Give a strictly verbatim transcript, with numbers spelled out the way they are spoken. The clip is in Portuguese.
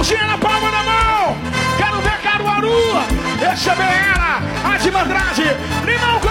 mãozinha na palma da mão. Quero ver Caruaru. Essa é ela, a de Mandrade. Limão